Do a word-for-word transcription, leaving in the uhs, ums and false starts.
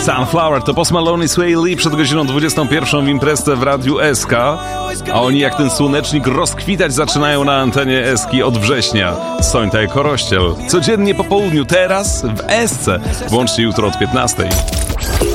Sunflower to Post Malone i Sway Lee przed godziną dwudziestą pierwszą w imprezce w Radiu S K, a oni jak ten słonecznik rozkwitać zaczynają na antenie Eski od września. Sońta jako Rościel. Codziennie po południu, teraz w Esce. Włączcie jutro od piętnastej.